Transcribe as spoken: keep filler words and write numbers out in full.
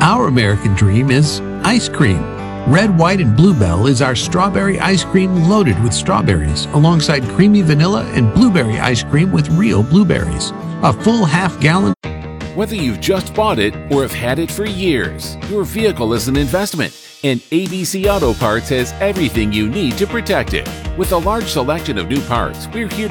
Our American dream is ice cream. Red, White, and Bluebell is our strawberry ice cream loaded with strawberries, alongside creamy vanilla and blueberry ice cream with real blueberries. A full half gallon. Whether you've just bought it or have had it for years, your vehicle is an investment, and A B C Auto Parts has everything you need to protect it. With a large selection of new parts, we're here